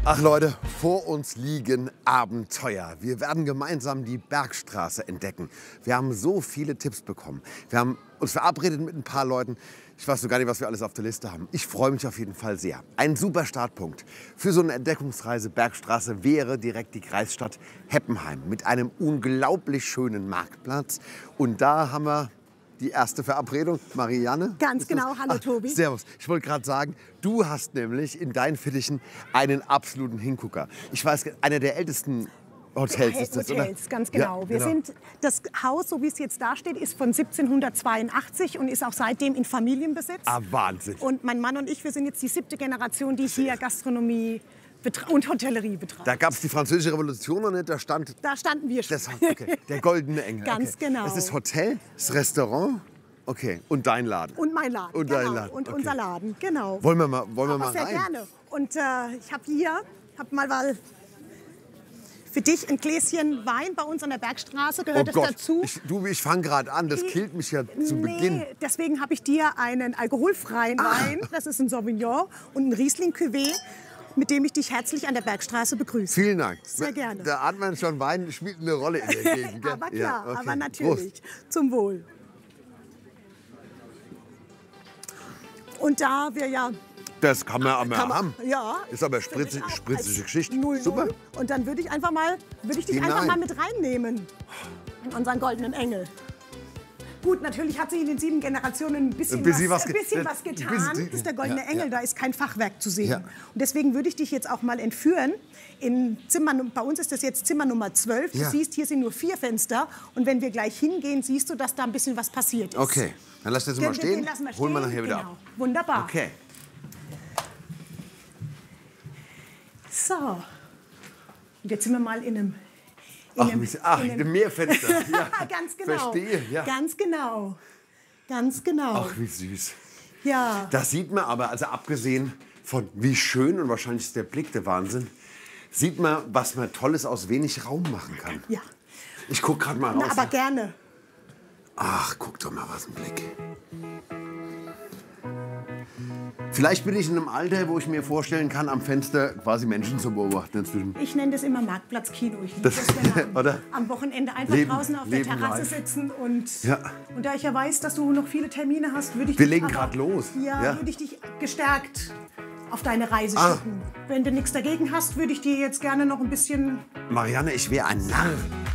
Ach Leute, vor uns liegen Abenteuer. Wir werden gemeinsam die Bergstraße entdecken. Wir haben so viele Tipps bekommen. Wir haben uns verabredet mit ein paar Leuten. Ich weiß so gar nicht, was wir alles auf der Liste haben. Ich freue mich auf jeden Fall sehr. Ein super Startpunkt für so eine Entdeckungsreise Bergstraße wäre direkt die Kreisstadt Heppenheim mit einem unglaublich schönen Marktplatz. Und da haben wir die erste Verabredung. Marianne? Ganz genau. Hallo, Tobi. Servus. Ich wollte gerade sagen, du hast nämlich in deinen Fittichen einen absoluten Hingucker. Ich weiß, einer der ältesten Hotels ist das, Hotels, oder? ganz genau. Ja, Wir sind, das Haus, so wie es jetzt da steht, ist von 1782 und ist auch seitdem in Familienbesitz. Ah, Wahnsinn. Und mein Mann und ich, wir sind jetzt die 7. Generation, die hier Gastronomie und Hotellerie betreiben. Da gab es die Französische Revolution noch nicht, Da standen wir schon. okay. Der goldene Engel. Ganz okay. genau. Das ist Hotel, das Restaurant, okay, und dein Laden. Und mein Laden. Und genau. dein Laden. Und Okay. unser Laden, genau. Wollen wir mal Aber sehr rein? gerne. Und ich habe mal für dich ein Gläschen Wein bei uns an der Bergstraße. Gehört das dazu? Ich fange gerade an, das killt mich ja zu Beginn. Deswegen habe ich dir einen alkoholfreien Wein, das ist ein Sauvignon und ein Riesling-Cuvée, mit dem ich dich herzlich an der Bergstraße begrüße. Vielen Dank. Sehr gerne. Da hat man schon Wein, spielt eine Rolle in der Gegend. Gell? Aber klar, Ja, okay. aber natürlich. Prost. Zum Wohl. Und da wir ja... Das kann man aber haben. Ja. Ist aber finde ich auch spritzige als Geschichte. 0-0. Super. Und dann würde ich dich einfach mal mit reinnehmen in unseren goldenen Engel. Gut, natürlich hat sich in den 7 Generationen ein bisschen was getan. Das ist der goldene Engel, da ist kein Fachwerk zu sehen. Ja. Und deswegen würde ich dich jetzt auch mal entführen. Bei uns ist das jetzt Zimmer Nummer 12. Du Ja. siehst, hier sind nur 4 Fenster. Und wenn wir gleich hingehen, siehst du, dass da ein bisschen was passiert ist. Okay, dann lass das mal Den stehen. lassen wir Holen wir stehen. nachher wieder Genau. ab. Wunderbar. Okay. So. Und jetzt sind wir mal in einem... Ein Meerfenster. Ja. Ganz genau. Verstehe, ja. Ganz genau. Ganz genau. Ach, wie süß. Ja. Das sieht man aber, also abgesehen von wie schön und wahrscheinlich ist der Blick der Wahnsinn, sieht man, was man Tolles aus wenig Raum machen kann. Ja. Ich guck gerade mal raus. Na, aber gerne. Ach, guck doch mal, was ein Blick. Vielleicht bin ich in einem Alter, wo ich mir vorstellen kann, am Fenster quasi Menschen zu beobachten inzwischen. Ich nenne das immer Marktplatzkino. Ich liebe das, wenn wir oder? am Wochenende einfach Leben- draußen auf der Leben Terrasse live. sitzen. Und, Ja. und da ich ja weiß, dass du noch viele Termine hast, würde ich Wir dich legen aber- grad los. Ja, Ja. würde ich dich gestärkt auf deine Reise schicken. Wenn du nichts dagegen hast, würde ich dir jetzt gerne noch ein bisschen... Marianne, ich wäre ein Narr.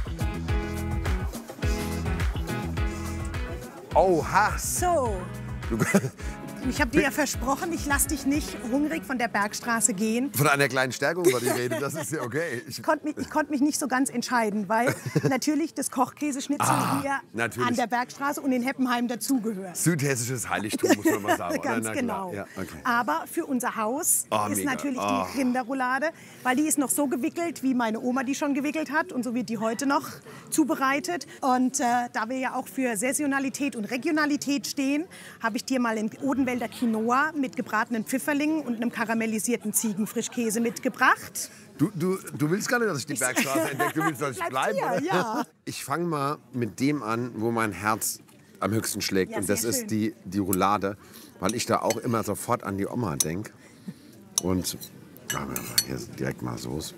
Oha. So. Ich habe dir ja versprochen, ich lasse dich nicht hungrig von der Bergstraße gehen. Von einer kleinen Stärkung war die Rede, das ist ja okay. Ich konnte mich nicht so ganz entscheiden, weil natürlich das Kochkäseschnitzel hier natürlich. an der Bergstraße und in Heppenheim dazugehört. Südhessisches Heiligtum, muss man mal sagen. Ganz oder? Na genau. klar. Ja, okay. Aber für unser Haus ist mega. natürlich die Rinderroulade, weil die ist noch so gewickelt, wie meine Oma die schon gewickelt hat. Und so wird die heute noch zubereitet. Und da wir ja auch für Saisonalität und Regionalität stehen, habe ich dir mal in Odenwälder Quinoa mit gebratenen Pfifferlingen und einem karamellisierten Ziegenfrischkäse mitgebracht. Du willst gar nicht, dass ich die Bergstraße entdecke, du willst, dass ich Bleibst bleibe, hier, oder? ja. Ich fange mal mit dem an, wo mein Herz am höchsten schlägt. Ja, und das sehr ist schön. die Roulade, weil ich da auch immer sofort an die Oma denke. Und hier ist direkt mal Soße.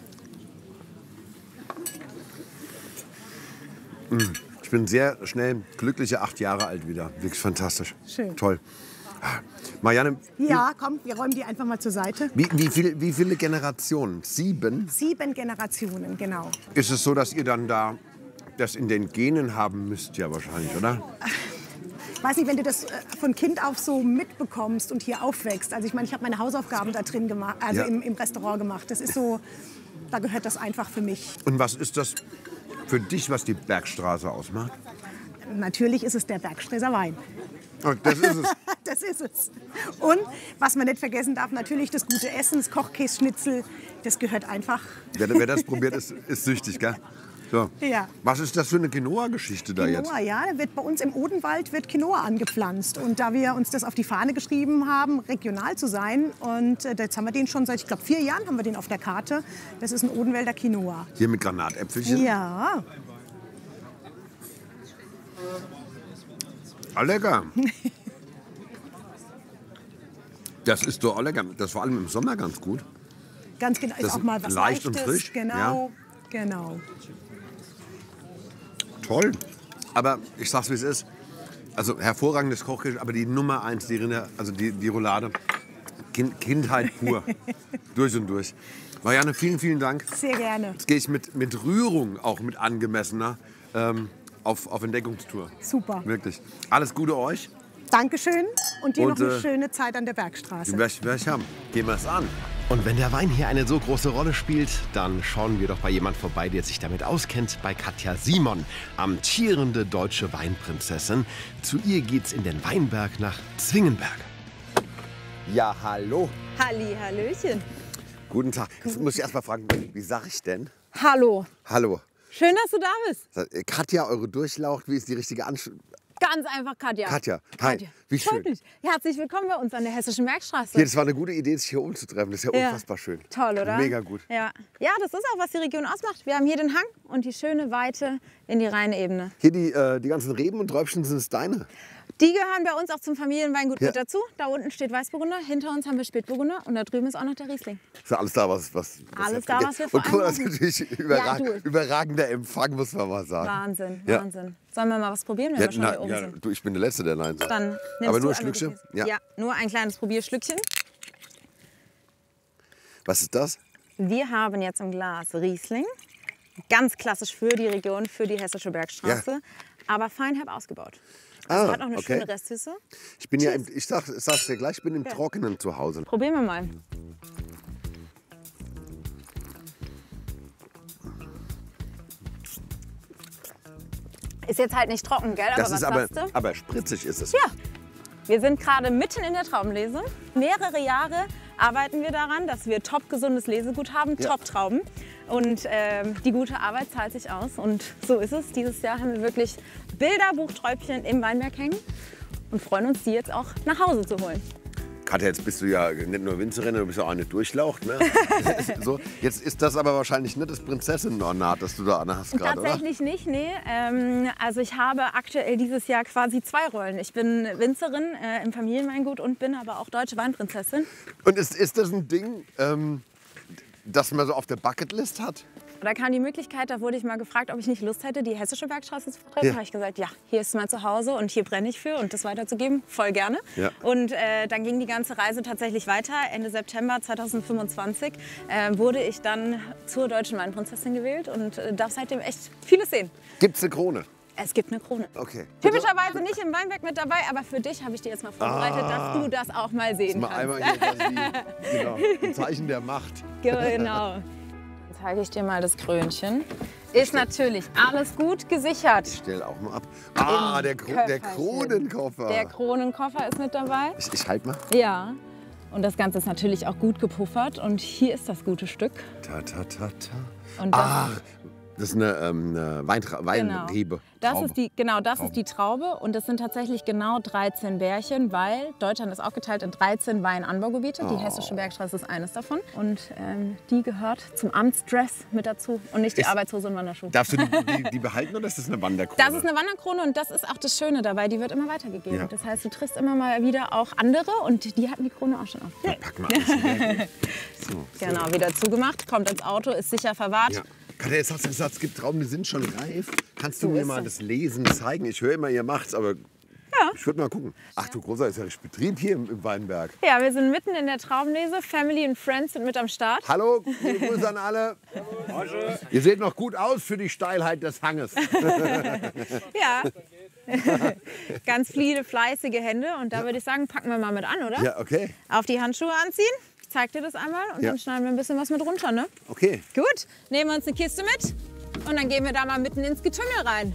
Ich bin sehr schnell glückliche 8 Jahre alt wieder. Wirklich fantastisch. Schön. Toll. Marianne, Ja, komm, wir räumen die einfach mal zur Seite. wie viele Generationen? 7? 7 Generationen, genau. Ist es so, dass ihr dann da das in den Genen haben müsst, ja wahrscheinlich, oder? Ich weiß nicht, wenn du das von Kind auf so mitbekommst und hier aufwächst. Also ich meine, ich habe meine Hausaufgaben da drin gemacht, also Ja. im Restaurant gemacht. Das ist so, da gehört das einfach für mich. Und was ist das für dich, was die Bergstraße ausmacht? Natürlich ist es der Bergstreser Wein. Oh, das ist es. Das ist es. Und was man nicht vergessen darf, natürlich das gute Essen, das Kochkässchnitzel, das gehört einfach. Wer das probiert, ist süchtig, gell? So. Ja. Was ist das für eine Quinoa-Geschichte da jetzt? Quinoa, ja, da wird bei uns im Odenwald wird Quinoa angepflanzt. Und da wir uns das auf die Fahne geschrieben haben, regional zu sein, und jetzt haben wir den schon seit, ich glaube, 4 Jahren haben wir den auf der Karte. Das ist ein Odenwälder Quinoa. Hier mit Granatäpfelchen? Ja, Ah, lecker. Das ist doch auch lecker. Das ist vor allem im Sommer ganz gut. Ganz genau, ist Das auch mal was leicht und Leichtes. frisch, Genau, genau. Toll. Aber ich sag's, wie es ist. Also hervorragendes Kochgericht, aber die Nummer 1, die Rinder, also die Roulade, Kindheit pur. Durch und durch. Marianne, vielen, vielen Dank. Sehr gerne. Jetzt gehe ich mit Rührung, auch mit angemessener, auf Entdeckungstour. Super. Wirklich. Alles Gute euch. Dankeschön und dir Und, noch eine schöne Zeit an der Bergstraße. Die möchte ich haben. Gehen wir es an. Und wenn der Wein hier eine so große Rolle spielt, dann schauen wir doch bei jemand vorbei, der sich damit auskennt, bei Katja Simon, amtierende deutsche Weinprinzessin. Zu ihr geht's in den Weinberg nach Zwingenberg. Ja, hallo. Hallöchen. Guten Tag. Jetzt muss ich erst mal fragen, wie sage ich denn? Hallo. Hallo. Schön, dass du da bist. Katja, eure Durchlaucht, wie ist die richtige Anschrift? Ganz einfach, Katja. Katja, hi. Katja. Wie schön. Freut mich. Herzlich willkommen bei uns an der Hessischen Bergstraße. Hier, das war eine gute Idee, sich hier umzutreffen. Das ist ja unfassbar schön. Toll, oder? Mega gut. Ja. Ja, das ist auch, was die Region ausmacht. Wir haben hier den Hang und die schöne Weite in die Rheinebene. Hier die ganzen Reben und Träubchen sind es deine. Die gehören bei uns auch zum Familienweingut Ja. mit dazu. Da unten steht Weißburgunder, hinter uns haben wir Spätburgunder und da drüben ist auch noch der Riesling. Ist ja alles da, was Alles da, was wir vor Und guck mal, das allem ist natürlich überragender Empfang, muss man mal sagen. Wahnsinn, Ja. Wahnsinn. Sollen wir mal was probieren, wenn wir schon hier oben sind? Du, ich bin der Letzte, der Nein sagt. Dann nimmst Aber du nur ein einmal die Schlückchen? Gläser. Ja, nur ein kleines Probierschlückchen. Was ist das? Wir haben jetzt im Glas Riesling, ganz klassisch für die Region, für die Hessische Bergstraße, aber feinherb ausgebaut. Also hat noch eine schöne Restsüße. Ich bin ich sag's dir gleich, ich bin im Trockenen zu Hause. Probieren wir mal. Ist jetzt halt nicht trocken, gell? Das aber ist was sagst du? aber spritzig ist es. Ja, wir sind gerade mitten in der Traubenlese. Mehrere Jahre arbeiten wir daran, dass wir top gesundes Lesegut haben, Ja. top Trauben. Und die gute Arbeit zahlt sich aus. Und so ist es. Dieses Jahr haben wir wirklich Bilderbuchträubchen im Weinberg hängen und freuen uns, die jetzt auch nach Hause zu holen. Katja, jetzt bist du ja nicht nur Winzerin, du bist ja auch eine Durchlaucht. Ne? So, jetzt ist das aber wahrscheinlich nicht das Prinzessinnenornat, das du da hast gerade, oder? Tatsächlich nicht, nee. Also ich habe aktuell dieses Jahr quasi 2 Rollen. Ich bin Winzerin im Familienweingut und bin aber auch deutsche Weinprinzessin. Und ist das ein Ding, das man so auf der Bucketlist hat? Da kam die Möglichkeit, da wurde ich mal gefragt, ob ich nicht Lust hätte, die Hessische Bergstraße zu vertreten. Ja. Da habe ich gesagt, ja, hier ist mein Zuhause und hier brenne ich für und das weiterzugeben, voll gerne. Ja. Und dann ging die ganze Reise tatsächlich weiter. Ende September 2025 wurde ich dann zur deutschen Weinprinzessin gewählt und darf seitdem echt vieles sehen. Gibt's eine Krone? Es gibt eine Krone. Okay. Typischerweise nicht im Weinberg mit dabei, aber für dich habe ich dir jetzt mal vorbereitet, dass du das auch mal sehen Mal kannst. einmal hier quasi, genau, ein Zeichen der Macht. Genau. Dann zeige ich dir mal das Krönchen. Ist natürlich alles gut gesichert. Stell auch mal ab. Ah, der Köfferchen. Kronenkoffer. Der Kronenkoffer ist mit dabei. Ich halt mal. Ja. Und das Ganze ist natürlich auch gut gepuffert. Und hier ist das gute Stück. Ta, ta, ta, ta. Und das, Ach, das ist eine Weinrebe. Das ist die Traube und das sind tatsächlich genau 13 Bärchen, weil Deutschland ist aufgeteilt in 13 Weinanbaugebiete. Die Hessische Bergstraße ist eines davon und die gehört zum Amtsdress mit dazu und nicht die Arbeitshose und Wanderschuh. Darfst du die behalten oder ist das eine Wanderkrone? Das ist eine Wanderkrone und das ist auch das Schöne dabei, die wird immer weitergegeben. Ja. Das heißt, du triffst immer mal wieder auch andere und die hatten die Krone auch schon auf. Pack mal alles weg. So. Genau, wieder zugemacht, kommt ins Auto, ist sicher verwahrt. Ja. Katja, jetzt hast du gesagt, es gibt Trauben, die sind schon reif. Kannst du So mir ist mal es. das Lesen zeigen? Ich höre immer, ihr macht's, aber ich würde mal gucken. Ach du großer, ist ja richtig Betrieb hier im Weinberg. Ja, wir sind mitten in der Traubenlese. Family und Friends sind mit am Start. Hallo, liebe Grüße an alle. Ihr seht noch gut aus für die Steilheit des Hanges. Ja. Ganz viele fleißige Hände und da würde ich sagen, packen wir mal mit an, oder? Ja, okay. Auf die Handschuhe anziehen. Ich zeig dir das einmal und Ja. dann schneiden wir ein bisschen was mit runter, ne? Okay. Gut, nehmen wir uns eine Kiste mit und dann gehen wir da mal mitten ins Getümmel rein.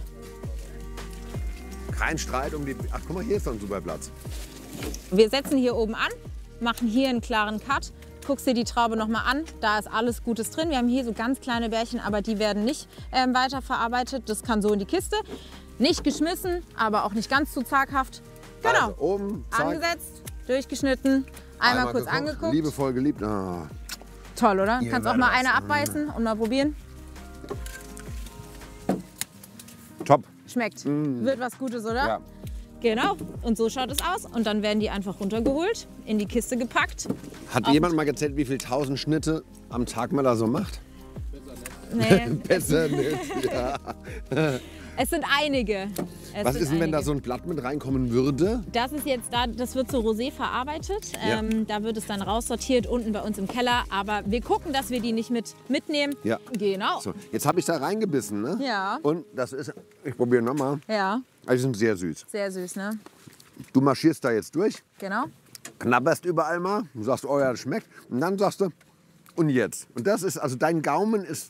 Kein Streit um die... Ach, guck mal, hier ist doch ein super Platz. Wir setzen hier oben an, machen hier einen klaren Cut. Guckst dir die Traube noch mal an, da ist alles Gutes drin. Wir haben hier so ganz kleine Bärchen, aber die werden nicht weiterverarbeitet. Das kann so in die Kiste. Nicht geschmissen, aber auch nicht ganz zu zaghaft. Genau, Also oben, zack. angesetzt, durchgeschnitten, einmal kurz geguckt, angeguckt. Liebevoll geliebt. Ah. Toll, oder? Ihr Kannst auch mal werdet eine was. abbeißen und mal probieren. Top. Schmeckt. Wird was Gutes, oder? Ja. Genau, und so schaut es aus. Und dann werden die einfach runtergeholt, in die Kiste gepackt. Hat jemand mal gezählt, wie viele 1000 Schnitte am Tag man da so macht? Nee, Besser nicht, ja. es sind einige. Was ist denn, wenn da so ein Blatt mit reinkommen würde? Das ist jetzt da, das wird zu Rosé verarbeitet. Ja. Da wird es dann raussortiert unten bei uns im Keller. Aber wir gucken, dass wir die nicht mitnehmen. Ja. Genau. So, jetzt habe ich da reingebissen, ne? Ja. Und das ist, ich probiere nochmal. Ja, Die sind sehr süß. sehr süß, ne? Du marschierst da jetzt durch, Genau. knabberst überall mal, du sagst, oh ja, das schmeckt. Und dann sagst du, und jetzt? Und das ist, also dein Gaumen ist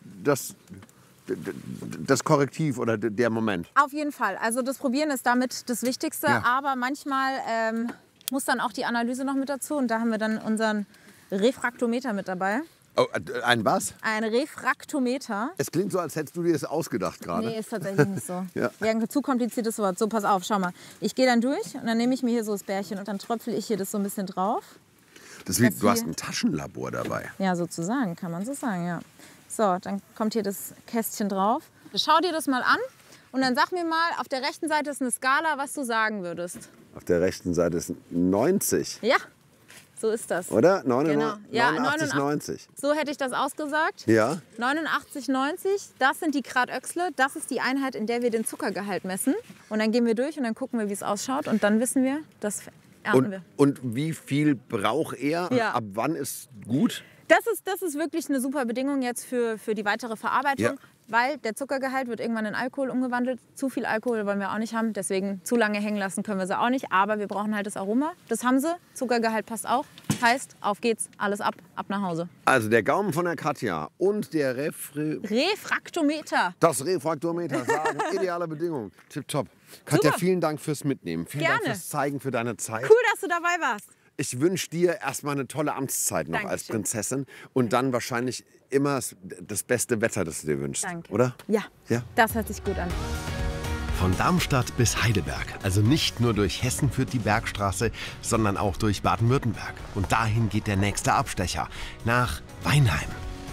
das Korrektiv oder der Moment. Auf jeden Fall. Also das Probieren ist damit das Wichtigste. Ja. Aber manchmal muss dann auch die Analyse noch mit dazu. Und da haben wir dann unseren Refraktometer mit dabei. Oh, ein was? Ein Refraktometer. Es klingt so, als hättest du dir das ausgedacht gerade. Nee, ist tatsächlich nicht so. Ja. Wäre ein zu kompliziertes Wort. So, pass auf, schau mal. Ich gehe dann durch und dann nehme ich mir hier so das Bärchen und dann tröpfle ich hier das so ein bisschen drauf. Das ist wie, Das du hast hier- ein Taschenlabor dabei. Ja, sozusagen, kann man so sagen, ja. So, dann kommt hier das Kästchen drauf. Schau dir das mal an und dann sag mir mal, auf der rechten Seite ist eine Skala, was du sagen würdest. Auf der rechten Seite ist 90, Ja, so ist das. oder? Genau. Ja, 89, 90. So hätte ich das ausgesagt. Ja. 89, 90, das sind die Grad Öchsle. Das ist die Einheit, in der wir den Zuckergehalt messen. Und dann gehen wir durch und dann gucken wir, wie es ausschaut. Und dann wissen wir, das ernten wir. Und wie viel braucht er? Ja. Ab wann ist gut? Das ist wirklich eine super Bedingung jetzt für die weitere Verarbeitung. Ja. Weil der Zuckergehalt wird irgendwann in Alkohol umgewandelt. Zu viel Alkohol wollen wir auch nicht haben. Deswegen zu lange hängen lassen können wir sie auch nicht. Aber wir brauchen halt das Aroma. Das haben sie. Zuckergehalt passt auch. Heißt, auf geht's. Alles ab nach Hause. Also der Gaumen von der Katja und der Refraktometer. das Refraktometer sagen ideale Bedingungen. Tipptopp. Katja, Super. vielen Dank fürs Mitnehmen. Vielen Dank Gerne. fürs Zeigen, für deine Zeit. Cool, dass du dabei warst. Ich wünsche dir erstmal eine tolle Amtszeit noch als Dankeschön. Prinzessin und dann wahrscheinlich immer das beste Wetter, das du dir wünschst. Danke. Oder? Ja, Ja. das hört sich gut an. Von Darmstadt bis Heidelberg. Also nicht nur durch Hessen führt die Bergstraße, sondern auch durch Baden-Württemberg. Und dahin geht der nächste Abstecher, nach Weinheim.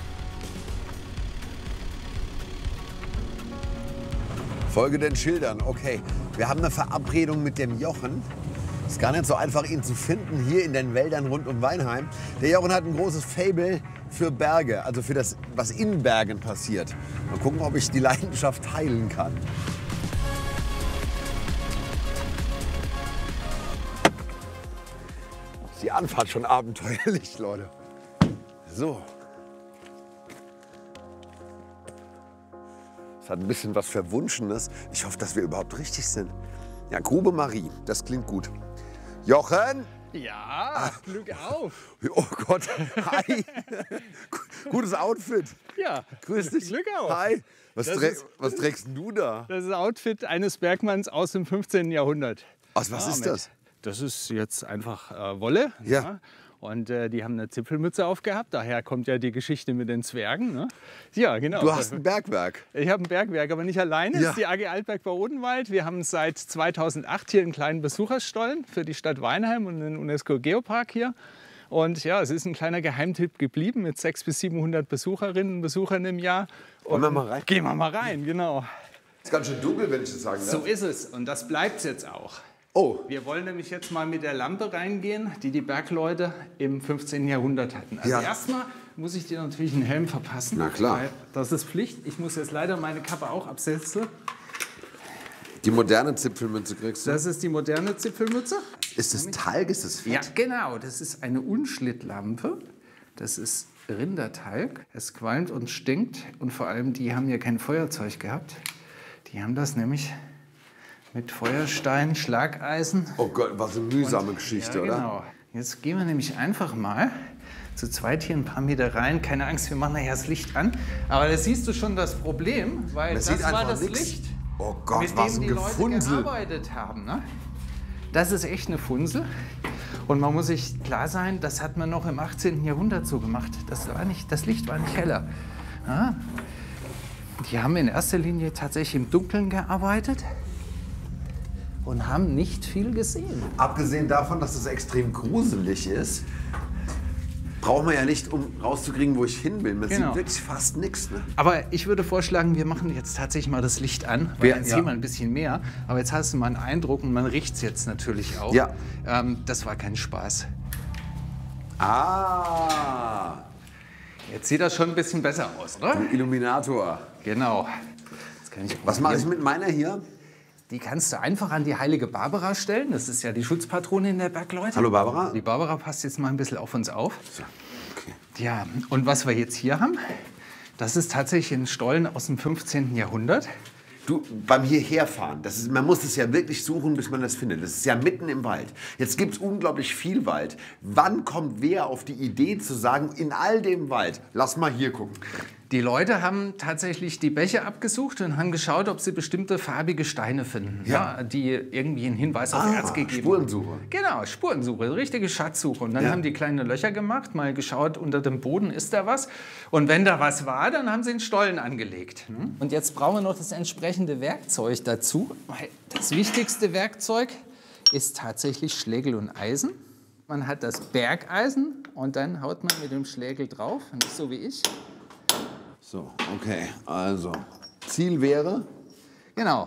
Folge den Schildern. Okay, wir haben eine Verabredung mit dem Jochen. Ist gar nicht so einfach, ihn zu finden hier in den Wäldern rund um Weinheim. Der Jochen hat ein großes Faible für Berge, also für das, was in Bergen passiert. Mal gucken, ob ich die Leidenschaft teilen kann. Ist die Anfahrt schon abenteuerlich, Leute. So. Es hat ein bisschen was Verwunschenes. Ich hoffe, dass wir überhaupt richtig sind. Ja, Grube Marie, das klingt gut. Jochen! Ja, Glück auf. Oh Gott, hi. Gutes Outfit. Ja, Grüß dich. Glück auf. Hi. Was Das trägst denn du da? Das ist das Outfit eines Bergmanns aus dem 15. Jahrhundert. Was ist das? Das ist jetzt einfach Wolle. Ja. Und die haben eine Zipfelmütze aufgehabt. Daher kommt ja die Geschichte mit den Zwergen. Ne? Ja, genau. Du hast ein Bergwerk. Ich habe ein Bergwerk, aber nicht alleine. Ja. Das ist die AG Altberg bei Odenwald. Wir haben seit 2008 hier einen kleinen Besucherstollen für die Stadt Weinheim und den UNESCO-Geopark hier. Und ja, es ist ein kleiner Geheimtipp geblieben mit 600 bis 700 Besucherinnen und Besuchern im Jahr. Wollen wir mal rein? Gehen wir mal rein, genau. Ist ganz schön dunkel, wenn ich das sagen darf. So ist es und das bleibt es jetzt auch. Oh, Wir wollen nämlich jetzt mal mit der Lampe reingehen, die die Bergleute im 15. Jahrhundert hatten. Also Ja. erstmal muss ich dir natürlich einen Helm verpassen. Na klar. Weil das ist Pflicht. Ich muss jetzt leider meine Kappe auch absetzen. die moderne Zipfelmünze kriegst du. Das ist die moderne Zipfelmütze. Ist das Talg, ist das Fett? Ja, genau. Das ist eine Unschlittlampe. Das ist Rindertalg. Es qualmt und stinkt. Und vor allem, die haben ja kein Feuerzeug gehabt. Die haben das nämlich mit Feuerstein, Schlageisen. Oh Gott, was eine mühsame Geschichte, Ja, oder? genau. Jetzt gehen wir nämlich einfach mal zu zweit hier ein paar Meter rein. Keine Angst, wir machen nachher das Licht an. Aber da siehst du schon das Problem, weil Man das sieht war einfach das nix. Licht, Oh Gott, mit was dem ein die Leute Gefunsel. gearbeitet haben. Ne? Das ist echt eine Funsel. Und man muss sich klar sein, das hat man noch im 18. Jahrhundert so gemacht. Das Licht war nicht heller. Ja? Die haben in erster Linie tatsächlich im Dunkeln gearbeitet und haben nicht viel gesehen. Abgesehen davon, dass es extrem gruselig ist, Braucht man ja nicht, um rauszukriegen, wo ich hin will. Man Genau. sieht wirklich fast nichts. Ne? Aber ich würde vorschlagen, wir machen jetzt tatsächlich mal das Licht an, weil dann sieht man ein bisschen mehr. Aber jetzt hast du mal einen Eindruck und man riecht es jetzt natürlich auch. Ja. Das war kein Spaß. Ah, Jetzt sieht das schon ein bisschen besser aus, oder? ein Illuminator. Genau. Jetzt kann ich Was mache ich mit meiner hier? Die kannst du einfach an die heilige Barbara stellen. Das ist ja die Schutzpatronin der Bergleute. Hallo Barbara. Die Barbara passt jetzt mal ein bisschen auf uns auf. So, okay. Ja, und was wir jetzt hier haben, das ist tatsächlich ein Stollen aus dem 15. Jahrhundert. Du, beim Hierherfahren, man muss es ja wirklich suchen, bis man das findet. Das ist ja mitten im Wald. Jetzt gibt es unglaublich viel Wald. Wann kommt wer auf die Idee zu sagen, in all dem Wald, lass mal hier gucken? Die Leute haben tatsächlich die Bäche abgesucht und haben geschaut, ob sie bestimmte farbige Steine finden, Ja. die irgendwie einen Hinweis auf Erz gegeben Spurensuche. haben. Genau, Spurensuche, richtige Schatzsuche. Und dann haben die kleine Löcher gemacht, mal geschaut, unter dem Boden ist da was. Und wenn da was war, dann haben sie einen Stollen angelegt. Und jetzt brauchen wir noch das entsprechende Werkzeug dazu. Das wichtigste Werkzeug ist tatsächlich Schlägel und Eisen. Man hat das Bergeisen und dann haut man mit dem Schlägel drauf, nicht so wie ich. So, okay, also Ziel wäre... Genau.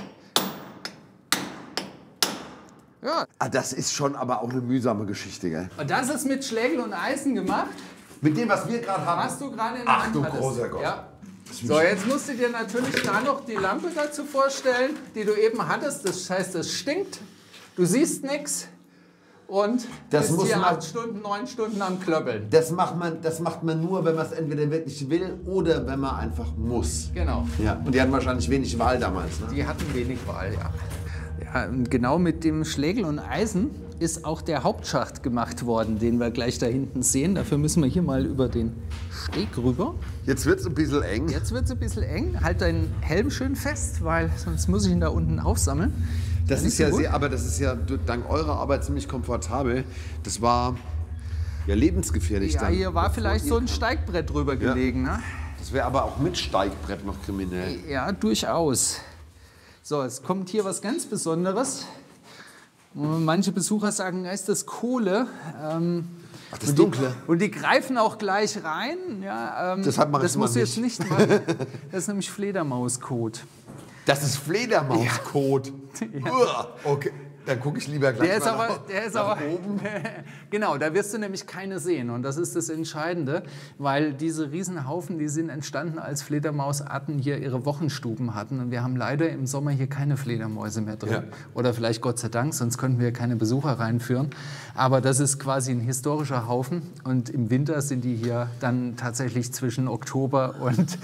Ja. Ah, das ist schon aber auch eine mühsame Geschichte, gell? Und das ist mit Schlägel und Eisen gemacht, Mit dem, was wir gerade haben. was du gerade in der Ach Hand du hattest. großer Gott. Ja. So, jetzt musst du dir natürlich da noch die Lampe dazu vorstellen, die du eben hattest. Das heißt, es stinkt, du siehst nichts und Das bist muss hier man- 8 Stunden, 9 Stunden am Klöppeln. Das macht man nur, wenn man es entweder wirklich will oder wenn man einfach muss. Genau. Ja, und die hatten wahrscheinlich wenig Wahl damals, ne? Die hatten wenig Wahl, ja. Ja, und genau mit dem Schlägel und Eisen ist auch der Hauptschacht gemacht worden, den wir gleich da hinten sehen. Dafür müssen wir hier mal über den Steg rüber. Jetzt wird es ein bisschen eng. Jetzt wird es ein bisschen eng. Halt deinen Helm schön fest, weil sonst muss ich ihn da unten aufsammeln. Das Nicht ist so ja gut. sehr, aber das ist ja dank eurer Arbeit ziemlich komfortabel. Das war ja lebensgefährlich Ja, dann. hier war bevor vielleicht ihr so ein kamt. Steigbrett drüber gelegen. Ne? Das wäre aber auch mit Steigbrett noch kriminell. Ja, durchaus. So, es kommt hier was ganz Besonderes. Manche Besucher sagen, ist das Kohle? Ach, das Dunkle. Und die greifen auch gleich rein. Ja, Deshalb mach das ich's mal musst du jetzt nicht machen. Das ist nämlich Fledermauskot. Das ist Fledermauskot. Uah, okay, dann gucke ich lieber gleich Der ist mal aber, nach, der ist nach aber oben. genau, da wirst du nämlich keine sehen. Und das ist das Entscheidende, weil diese Riesenhaufen, die sind entstanden, als Fledermausarten hier ihre Wochenstuben hatten. Und wir haben leider im Sommer hier keine Fledermäuse mehr drin. Ja. Oder vielleicht Gott sei Dank, sonst könnten wir keine Besucher reinführen. Aber das ist quasi ein historischer Haufen. Und im Winter sind die hier dann tatsächlich zwischen Oktober und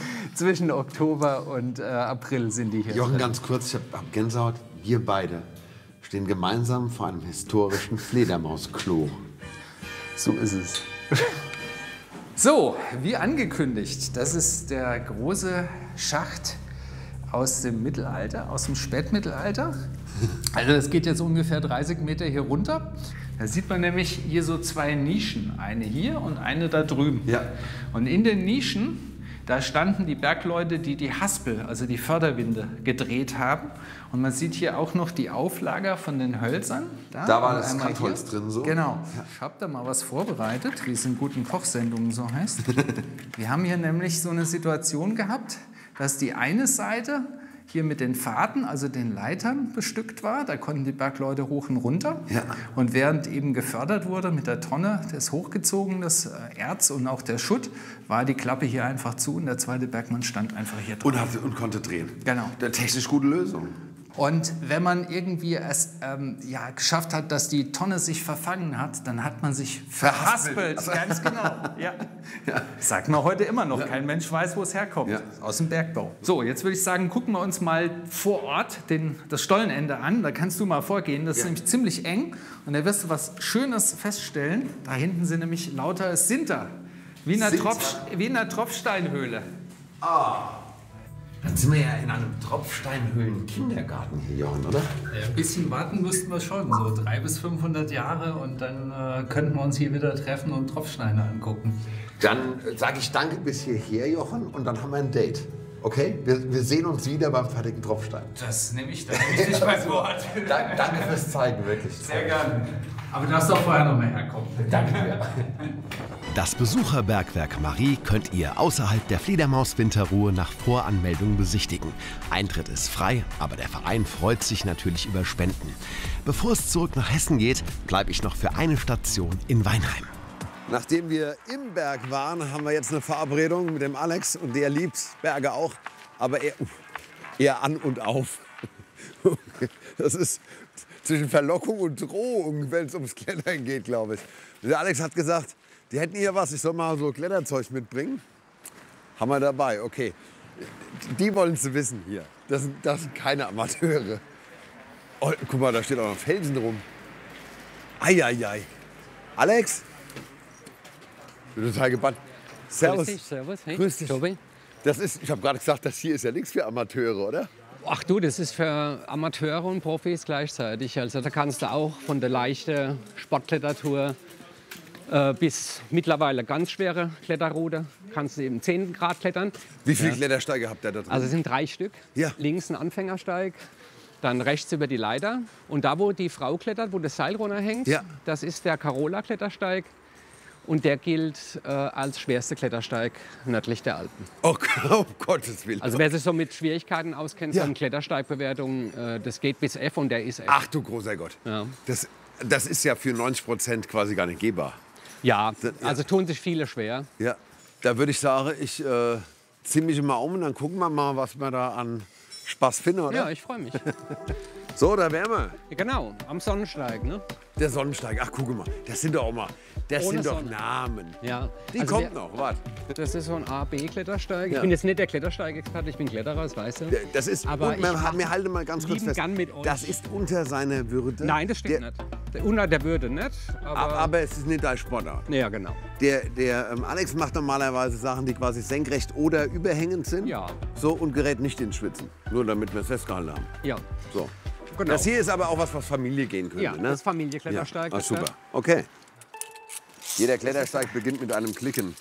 April sind die hier. Jochen, ganz kurz, ich hab Gänsehaut. Wir beide stehen gemeinsam vor einem historischen Fledermausklo. So ist es. So, wie angekündigt, das ist der große Schacht aus dem Mittelalter, aus dem Spätmittelalter. Also das geht jetzt ungefähr 30 Meter hier runter. Da sieht man nämlich hier so zwei Nischen, eine hier und eine da drüben. Ja. Und in den Nischen, da standen die Bergleute, die die Haspel, also die Förderwinde, gedreht haben. Und man sieht hier auch noch die Auflager von den Hölzern. Da war und das einmal Kantholz hier. drin so. Genau. Ich habe da mal was vorbereitet, wie es in guten Kochsendungen so heißt. Wir haben hier nämlich so eine Situation gehabt, dass die eine Seite hier mit den Pfaden, also den Leitern, bestückt war. Da konnten die Bergleute hoch und runter. Ja. Und während eben gefördert wurde mit der Tonne, das hochgezogen, das Erz und auch der Schutt, war die Klappe hier einfach zu und der zweite Bergmann stand einfach hier drauf. Und konnte drehen. Genau. Eine technisch gute Lösung. Und wenn man irgendwie es geschafft hat, dass die Tonne sich verfangen hat, dann hat man sich verhaspelt. Ganz genau. Ja. Sagt man heute immer noch. Kein Mensch weiß, wo es herkommt. Ja. Aus dem Bergbau. So, jetzt würde ich sagen, gucken wir uns mal vor Ort das Stollenende an. Da kannst du mal vorgehen. Das ist nämlich ziemlich eng. Und da wirst du was Schönes feststellen. Da hinten sind nämlich lauter Sinter. Wie in einer Tropfsteinhöhle. Dann sind wir ja in einem Tropfsteinhöhlen-Kindergarten hier, Jochen, oder? Ein bisschen warten müssten wir schon, so 300 bis 500 Jahre und dann könnten wir uns hier wieder treffen und Tropfsteine angucken. Dann sage ich danke bis hierher, Jochen, und dann haben wir ein Date. Okay? Wir sehen uns wieder beim fertigen Tropfstein. Das nehme ich dann richtig beim Wort. Danke fürs Zeigen, wirklich. Sehr gerne. Aber du darfst doch vorher noch mal herkommen. Danke dir. Das Besucherbergwerk Marie könnt ihr außerhalb der Fledermaus-Winterruhe nach Voranmeldung besichtigen. Eintritt ist frei, aber der Verein freut sich natürlich über Spenden. Bevor es zurück nach Hessen geht, bleibe ich noch für eine Station in Weinheim. Nachdem wir im Berg waren, haben wir jetzt eine Verabredung mit dem Alex. Und der liebt Berge auch, aber eher an und auf. Das ist zwischen Verlockung und Drohung, wenn es ums Klettern geht, glaube ich. Der Alex hat gesagt, die hätten hier was, ich soll mal so Kletterzeug mitbringen. Haben wir dabei, okay. Die wollen es wissen hier. Das sind keine Amateure. Oh, guck mal, da steht auch noch Felsen rum. Eieiei. Alex? Ich bin total gebannt. Servus. Servus. Hey. Grüß dich. Tobi. Ich habe gerade gesagt, das hier ist ja nichts für Amateure, oder? Ach du, das ist für Amateure und Profis gleichzeitig. Also da kannst du auch von der leichten Sportklettertour bis mittlerweile ganz schwere Kletterroute, kannst du eben 10 Grad klettern. Wie viele Klettersteige habt ihr da drin? Also es sind 3 Stück. Ja. Links ein Anfängersteig, dann rechts über die Leiter. Und da, wo die Frau klettert, wo das Seil runterhängt, Ja. das ist der Carola-Klettersteig. Und der gilt als schwerster Klettersteig nördlich der Alpen. Oh, um Gottes Willen. Also wer sich so mit Schwierigkeiten auskennt, Ja. so eine Klettersteigbewertung, das geht bis F und der ist F. Ach du großer Gott. Ja. Das ist ja für 90% quasi gar nicht gehbar. Ja, Ja. also tun sich viele schwer. Ja. Da würde ich sagen, ich ziehe mich mal um und dann gucken wir mal, was wir da an Spaß finden, oder? Ja, ich freue mich. So, da wären wir. Genau, am Sonnensteig, ne? Der Sonnensteig. Ach, guck mal. Das sind doch auch mal. Das Ohne sind doch Sonne. Namen. Ja. Die Also kommt noch. Warte. Das ist so ein A-B-Klettersteig. Ja. Ich bin jetzt nicht der Klettersteigexperte, ich bin Kletterer, das weißt du. Das ist. Aber und ich wir halten mal ganz kurz lieben fest. gern mit euch. Das ist unter seiner Würde. Nein, das stimmt nicht. Unter der Würde nicht, aber... Aber es ist nicht dein Sportart. ja, genau. Der Alex macht normalerweise Sachen, die quasi senkrecht oder überhängend sind. Ja. So und gerät nicht ins Schwitzen. Nur damit wir es festgehalten haben. Ja, So. genau. Das hier ist aber auch was Familie gehen könnte. Ja, ne? das ist Familienklettersteig. Ah, ist der. super. Okay. Jeder Klettersteig beginnt mit einem Klicken.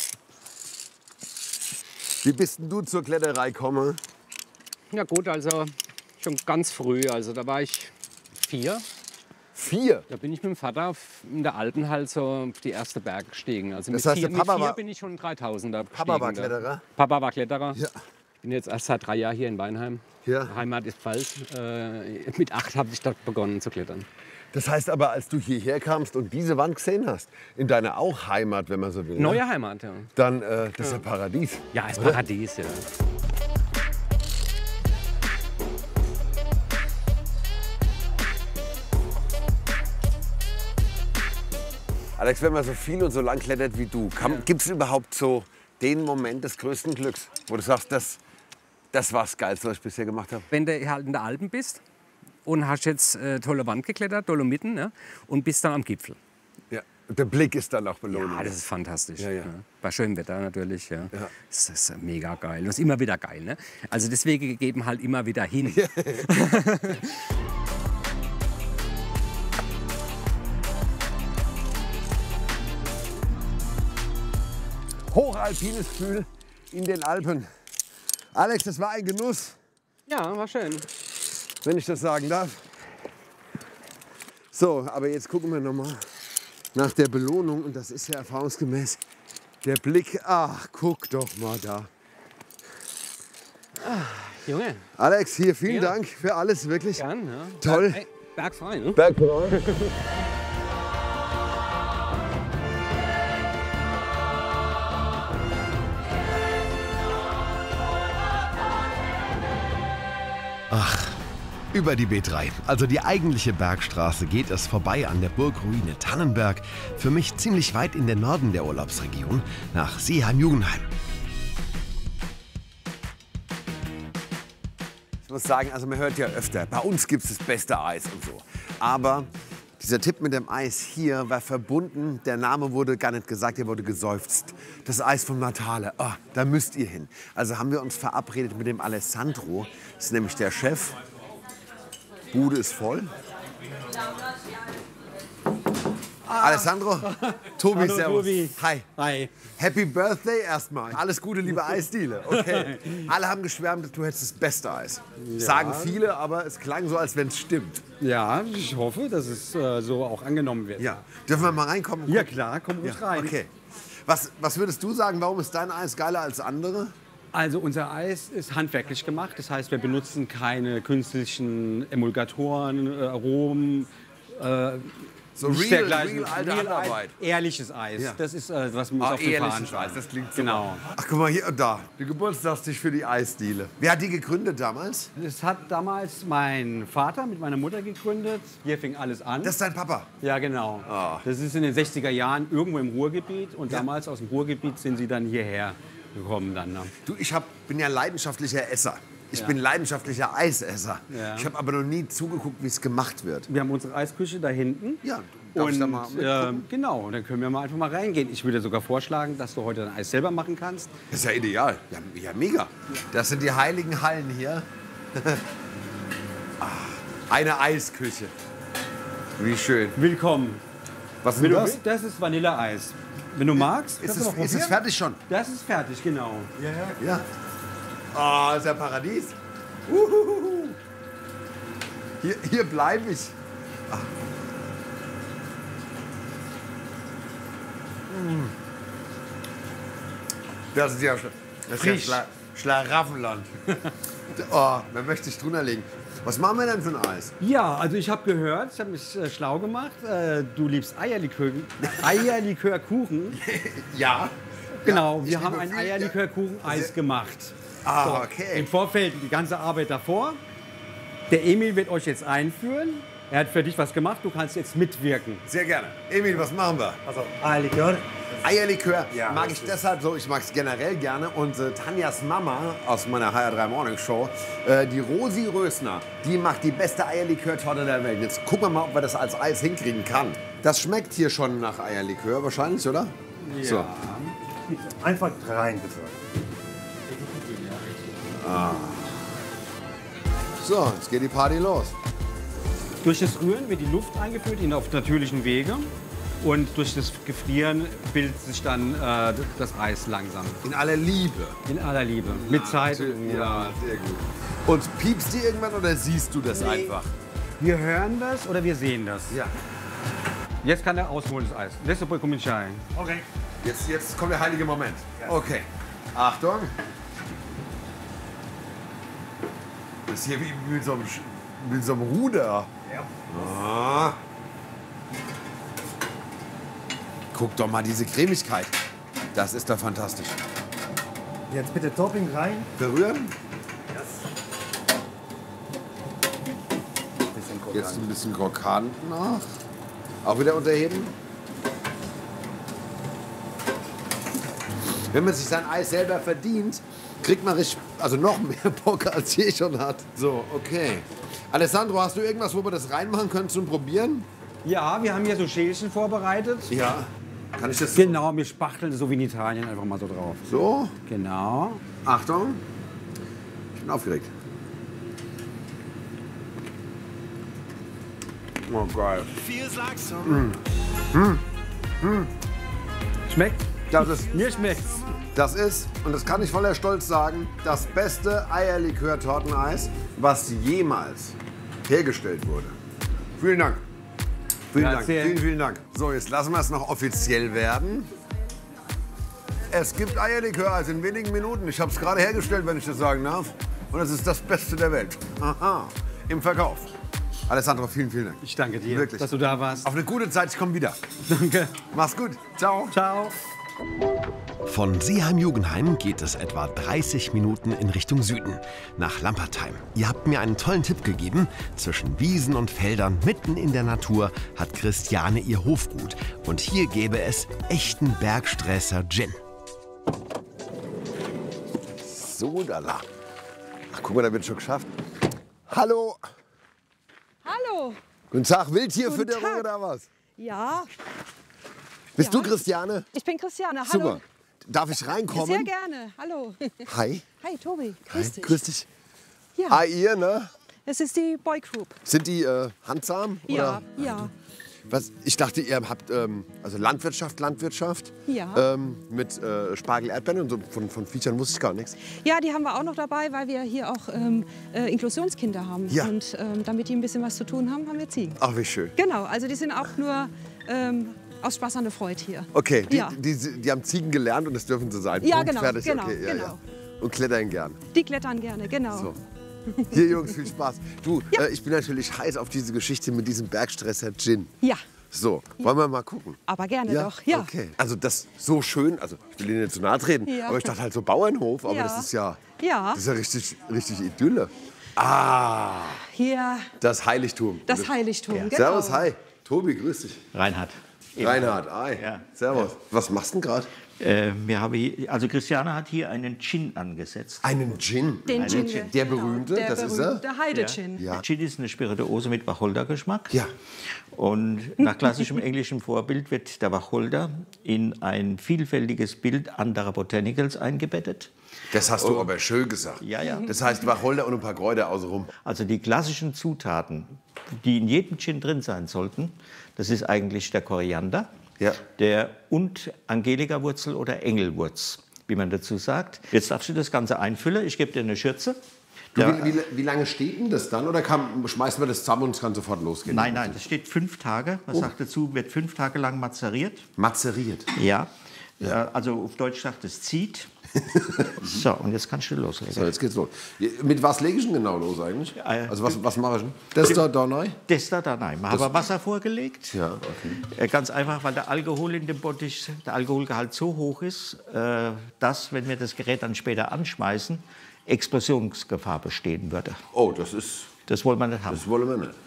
Wie bist denn du zur Kletterei gekommen? Ja gut, also schon ganz früh, also da war ich 4. 4. Da bin ich mit dem Vater in der Alpen halt so auf die erste Berg gestiegen. Also Das mit heißt, der 4, Papa mit 4 war- bin ich schon 3000er gestiegen. Papa war da. Kletterer? Papa war Kletterer. Ja. Bin jetzt erst seit 3 Jahren hier in Weinheim. Ja. Heimat ist Pfalz. Mit 8 habe ich dort begonnen zu klettern. Das heißt aber, als du hierher kamst und diese Wand gesehen hast, in deiner auch Heimat, wenn man so will, Neue ne? Heimat, ja. Dann das ist ja Paradies. Ja, ist oder? Paradies, ja. Alex, wenn man so viel und so lang klettert wie du, gibt es überhaupt so den Moment des größten Glücks, wo du sagst, das war das Geilste, was ich bisher gemacht habe? Wenn du halt in der Alpen bist und hast jetzt tolle Wand geklettert, Dolomiten, ne? Und bist dann am Gipfel. Ja. Und der Blick ist dann auch belohnt. Ja, das ist fantastisch. Ja, ja. Bei schönem Wetter natürlich. Ja. Ja. Das ist mega geil. Das ist immer wieder geil. Ne? Also deswegen geben halt immer wieder hin. Hochalpines Gefühl in den Alpen. Alex, das war ein Genuss, Ja, war schön. wenn ich das sagen darf. So, aber jetzt gucken wir noch mal nach der Belohnung. Und das ist ja erfahrungsgemäß der Blick. Ach, guck doch mal da. Junge, Alex, hier vielen Ja. Dank für alles, wirklich. gern. Ja. Toll. Ey, bergfrei, ne? Bergfrei. Über die B3, also die eigentliche Bergstraße, geht es vorbei an der Burgruine Tannenberg, für mich ziemlich weit in den Norden der Urlaubsregion, nach Seeheim-Jugenheim. Ich muss sagen, also man hört ja öfter, bei uns gibt es das beste Eis und so. Aber dieser Tipp mit dem Eis hier war verbunden, der Name wurde gar nicht gesagt, der wurde geseufzt. Das Eis vom Natale, da müsst ihr hin. Also haben wir uns verabredet mit dem Alessandro, das ist nämlich der Chef. Bude ist voll. Alessandro, Tobi, Hallo, servus. Tobi. Hi. Hi. Happy Birthday erstmal. Alles Gute, liebe Eisdiele. Okay. Alle haben geschwärmt, du hättest das beste Eis. Sagen viele, aber es klang so, als wenn es stimmt. Ja, ich hoffe, dass es so auch angenommen wird. Ja. Dürfen wir mal reinkommen? Ja, klar, komm ruhig rein. Okay. Was würdest du sagen, warum ist dein Eis geiler als andere? Also unser Eis ist handwerklich gemacht. Das heißt, wir benutzen keine künstlichen Emulgatoren, Aromen. So nicht real dergleichen. alte Real Handarbeit. Eis, ehrliches Eis. Ja. Das ist, was wir uns auf den Fahnen schreiben. Das klingt super. Genau. Ach, guck mal, hier und da. Die Geburtstagstisch für die Eisdiele. Wer hat die gegründet damals? Das hat damals mein Vater mit meiner Mutter gegründet. Hier fing alles an. Das ist dein Papa. Ja, genau. Ah. Das ist in den 60er Jahren irgendwo im Ruhrgebiet. Und damals aus dem Ruhrgebiet sind sie dann hierher gekommen. Dann, ne? Du, bin ja leidenschaftlicher Esser. Ich Ja. bin leidenschaftlicher Eisesser. Ja. Ich habe aber noch nie zugeguckt, wie es gemacht wird. Wir haben unsere Eisküche da hinten. Ja, darf ich da mal mitgucken? Genau, dann können wir mal einfach mal reingehen. Ich würde sogar vorschlagen, dass du heute dein Eis selber machen kannst. Das ist ja ideal. Ja, mega. Das sind die heiligen Hallen hier. Eine Eisküche. Wie schön. Willkommen. Was ist Wenn denn du das? willst, das ist Vanilleeis. Wenn du magst, Ist kannst du mal es probieren. fertig schon? Das ist fertig, genau. Ja. Oh, ist ja Paradies. Uhuhu. Hier bleibe ich. Ah. Das ist ja, Frisch. Schlaraffenland. Oh, wer möchte sich drunter legen? Was machen wir denn für ein Eis? Ja, also ich habe gehört, ich habe mich schlau gemacht, du liebst Eierlikörkuchen. Ja. Genau, ich wir haben liebe ein viel- Eierlikörkuchen-Eis gemacht. Ah, Im okay. Vorfeld die ganze Arbeit davor. Der Emil wird euch jetzt einführen. Er hat für dich was gemacht, du kannst jetzt mitwirken. Sehr gerne. Emil, was machen wir? Also Eierlikör. Eierlikör Ja, mag das ich ist- deshalb so, ich mag es generell gerne. Und Tanjas Mama aus meiner HR3 Morning Show, die Rosi Rösner, die macht die beste Eierlikör-Torte der Welt. Jetzt gucken wir mal, ob wir das als Eis hinkriegen kann. Das schmeckt hier schon nach Eierlikör wahrscheinlich, oder? Ja. So. Einfach rein, bitte. So, jetzt geht die Party los. Durch das Rühren wird die Luft eingeführt auf natürlichen Wege. Und durch das Gefrieren bildet sich dann das Eis langsam. In aller Liebe. In aller Liebe. Mit Zeit. Ja, sehr gut. Und piepst die irgendwann oder siehst du das einfach? Wir hören das oder wir sehen das. Ja. Jetzt kann er ausholen, das Eis. Adesso puoi cominciare. Okay. Jetzt kommt der heilige Moment. Okay. Achtung. Das ist hier wie mit so einem Ruder. Ja. Ah. Guck doch mal diese Cremigkeit. Das ist doch fantastisch. Jetzt bitte Topping rein. Berühren. Bisschen gucken. Jetzt ein bisschen krokant noch. Auch wieder unterheben. Wenn man sich sein Eis selber verdient, kriegt man richtig, also noch mehr Bock, als je schon hat. So, okay. Alessandro, hast du irgendwas, wo wir das reinmachen können zum Probieren? Ja, wir haben hier so Schälchen vorbereitet. Ja. Kann ich das Genau, wir spachteln so wie in Italien einfach mal so drauf. so? Genau. Achtung. Ich bin aufgeregt. Oh, geil. Schmeckt? Das ist, Mir schmeckt's. und das kann ich voller Stolz sagen, das beste Eierlikör-Torteneis, was jemals hergestellt wurde. Vielen Dank. Vielen Dank. Grazie. Vielen, vielen Dank. So, jetzt lassen wir es noch offiziell werden. Es gibt Eierlikör in wenigen Minuten. Ich habe es gerade hergestellt, wenn ich das sagen darf. Und es ist das Beste der Welt. Aha. Im Verkauf. Alessandro, vielen, vielen Dank. Ich danke dir, Wirklich. dass du da warst. Auf eine gute Zeit, ich komme wieder. Danke. Mach's gut. Ciao. Ciao. Von Seeheim-Jugenheim geht es etwa 30 Minuten in Richtung Süden, nach Lampertheim. Ihr habt mir einen tollen Tipp gegeben. Zwischen Wiesen und Feldern, mitten in der Natur, hat Christiane ihr Hofgut. Und hier gäbe es echten Bergsträßer Gin. So, da la. Ach, guck mal, da wird schon geschafft. Hallo. Hallo. Guten Tag, Wildtierfütterung Guten Tag. oder was? Ja, Bist du Christiane? ich bin Christiane. Hallo. Super. Darf ich reinkommen? Sehr gerne. Hallo. Hi. Hi, Tobi. Grüß dich. Grüß dich. Ja, Ah, ihr, ne? es ist die Boy Group. Sind die handzahm? Ja, Oder? ja. Was, ich dachte, ihr habt also Landwirtschaft Ja. mit Spargel, Erdbeeren und so. Von Viechern wusste ich gar nichts. Ja, die haben wir auch noch dabei, weil wir hier auch Inklusionskinder haben. Ja. Und damit die ein bisschen was zu tun haben, haben wir Ziegen. Ach, wie schön. Genau, also die sind auch nur aus Spaß an der Freude hier. Okay, Ja. die haben Ziegen gelernt und das dürfen sie sein. Ja, Punkt, genau, fertig. genau, Okay, ja, genau. ja. Und klettern gern. Die klettern gerne, genau. So. Hier, Jungs, viel Spaß. Du, ich bin natürlich heiß auf diese Geschichte mit diesem Bergstresser Gin. Ja, So, wollen wir mal gucken? aber gerne doch. Ja. Okay. Also das ist so schön, also ich will Ihnen nicht zu nahe treten, Ja. aber ich dachte halt so Bauernhof, aber Ja. das ist ja, Ja. das ist ja richtig Idylle. Ah, Hier das Heiligtum. das Heiligtum. Genau. Servus, hi. Tobi, grüß dich. Reinhard. Reinhard, hi. Ja. Servus. Was machst du denn gerade? Also Christiane hat hier einen Gin angesetzt. Einen Gin? Den Gin. Der berühmte, Der das ist er? berühmte Heide-Gin. Ja. Gin ist eine Spirituose mit Wacholdergeschmack. Ja. Und nach klassischem englischem Vorbild wird der Wacholder in ein vielfältiges Bild anderer Botanicals eingebettet. Das hast du aber schön gesagt. Ja, ja. Das heißt Wacholder und ein paar Kräuter außenrum. Also die klassischen Zutaten, die in jedem Gin drin sein sollten, das ist eigentlich der Koriander, und Angelika-Wurzel oder Engelwurz, wie man dazu sagt. Jetzt darfst du das Ganze einfüllen. Ich gebe dir eine Schürze. Wie lange steht denn das dann? Oder schmeißen wir das zusammen und es kann sofort losgehen? Nein, das steht 5 Tage. Was sagt dazu? Wird 5 Tage lang mazeriert. Mazeriert? Ja. Also auf Deutsch sagt es zieht. So, und jetzt kannst du loslegen. So, jetzt geht's los. Mit was lege ich denn genau los eigentlich? Also was mache ich denn? Das da neu? Das da neu. Wir haben Wasser vorgelegt. Ja, okay. Ganz einfach, weil der Alkohol in dem Bottich, der Alkoholgehalt so hoch ist, dass, wenn wir das Gerät dann später anschmeißen, Explosionsgefahr bestehen würde. Oh, das wollen wir nicht haben. Das wollen wir nicht.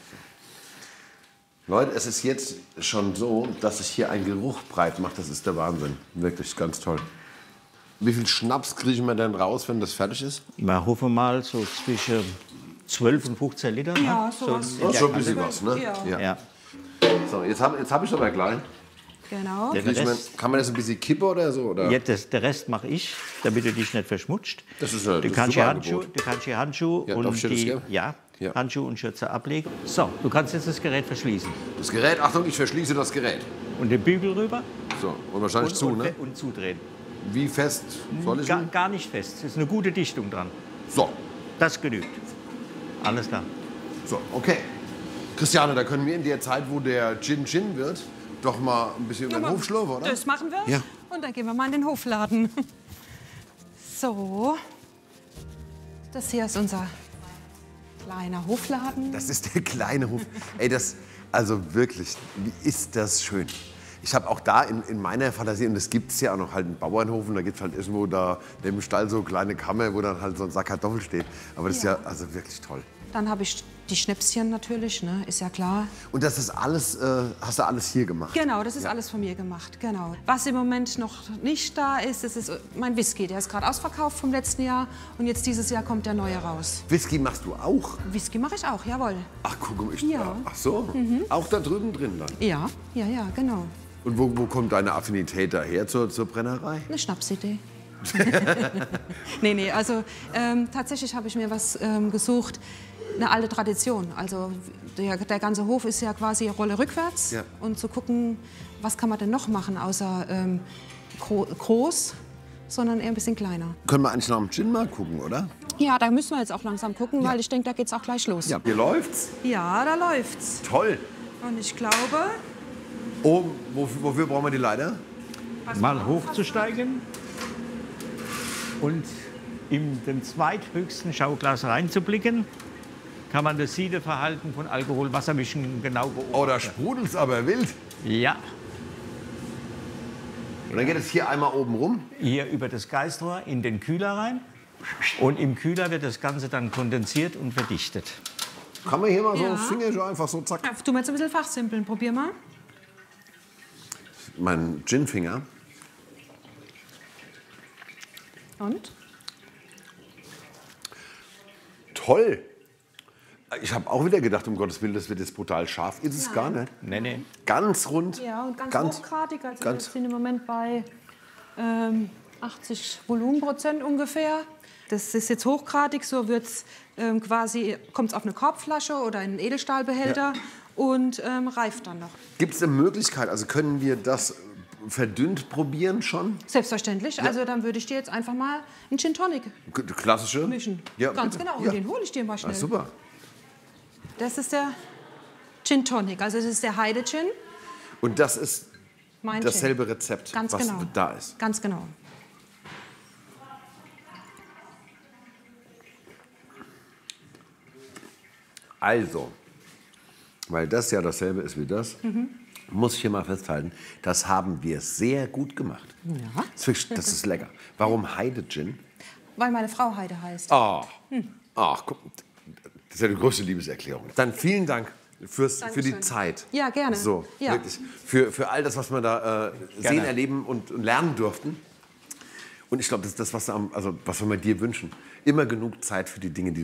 Leute, es ist jetzt schon so, dass sich hier ein Geruch breit macht. Das ist der Wahnsinn. Wirklich ganz toll. Wie viel Schnaps kriegen wir denn raus, wenn das fertig ist? Wir hoffen mal so zwischen 12 und 15 Liter. Ja, ne? sowas. So Schon ein bisschen was, ne? Ja. So, jetzt hab ich aber gleich. Genau. Kann man das ein bisschen kippen oder so? Oder? Ja, der Rest mache ich, damit du dich nicht verschmutzt. Das ist Du kannst hier Handschuhe Ja, darf ich dir das geben? Ja. Handschuhe und Schürze ablegen. So, du kannst jetzt das Gerät verschließen. Das Gerät, Achtung, ich verschließe das Gerät. Und den Bügel rüber. So, und wahrscheinlich ne? Und zudrehen. Wie fest soll ich? Gar nicht fest. Es ist eine gute Dichtung dran. So. Das genügt. Alles klar. So, okay. Christiane, da können wir in der Zeit, wo der Gin wird, doch mal ein bisschen über den Hof schlurfen, oder? Das machen wir. Ja. Und dann gehen wir mal in den Hofladen. So. Das hier ist unser kleiner Hofladen. Das ist der kleine Hof. Ey, also wirklich, wie ist das schön. Ich habe auch da in meiner Fantasie, und das gibt es ja auch noch, halt einen Bauernhof, und da gibt es halt irgendwo da neben dem Stall so kleine Kammer, wo dann halt so ein Sack Kartoffeln steht. Aber das ist ja also wirklich toll. Dann habe ich die Schnäpschen natürlich, ne? Ist ja klar. Und das ist alles, hast du alles hier gemacht? Genau, das ist alles von mir gemacht, genau. Was im Moment noch nicht da ist, das ist mein Whisky. Der ist gerade ausverkauft vom letzten Jahr und jetzt dieses Jahr kommt der neue raus. Whisky machst du auch? Whisky mache ich auch, jawohl. Ach, guck mal, Ja. Ach so, auch da drüben drin dann? Ja, genau. Und wo kommt deine Affinität daher zur Brennerei? Eine Schnapsidee. nee, also tatsächlich habe ich mir was gesucht, eine alte Tradition. Also der ganze Hof ist ja quasi Rolle rückwärts. Ja. Und zu gucken, was kann man denn noch machen, außer groß, sondern eher ein bisschen kleiner. Können wir eigentlich noch am Gin mal gucken, oder? Ja, da müssen wir jetzt auch langsam gucken, weil ich denke, da geht's auch gleich los. Ja, hier läuft's. Ja, da läuft's. Toll. Und ich glaube... Oh, wofür brauchen wir die Leiter? Mal hochzusteigen und in den zweithöchsten Schauglas reinzublicken, kann man das Siedeverhalten von Alkohol-Wassermischen genau beobachten. Oh, da sprudelt's aber wild. Ja. Und dann geht es hier einmal oben rum. Hier über das Geistrohr in den Kühler rein. Und im Kühler wird das Ganze dann kondensiert und verdichtet. Kann man hier mal Ja. so Finger so einfach so zack. Tu mal jetzt ein bisschen fachsimpeln. Probier mal. Mein Ginfinger. Und? Toll. Ich habe auch wieder gedacht, um Gottes Willen, das wird jetzt brutal scharf. Ist es gar nicht. Nee. Ganz rund. Ja, und ganz hochgradig. Also wir sind im Moment bei 80 Volumenprozent ungefähr. Das ist jetzt hochgradig, so wird's quasi, kommt es auf eine Korbflasche oder in einen Edelstahlbehälter und reift dann noch. Gibt es eine Möglichkeit, also können wir das verdünnt probieren schon? Selbstverständlich. Also dann würde ich dir jetzt einfach mal einen Gin Tonic Klassische? mischen. Ja, Ganz bitte. genau. Und Ja. den hole ich dir mal schnell. Ah, super. Das ist der Gin Tonic. Also das ist der Heide Gin. Und das ist mein dasselbe Gin. Rezept, Ganz was genau. da ist. Ganz genau. Also, weil das ja dasselbe ist wie das, muss ich hier mal festhalten, das haben wir sehr gut gemacht. Ja. Das ist lecker. Warum Heide Gin? Weil meine Frau Heide heißt. Ach, guck, das ist ja die größte Liebeserklärung. Dann vielen Dank für die Dankeschön. Zeit. Ja, gerne. So, Ja. wirklich. Für all das, was wir da sehen, erleben und lernen durften. Und ich glaube, das ist das, was wir mit dir wünschen. Immer genug Zeit für die Dinge, die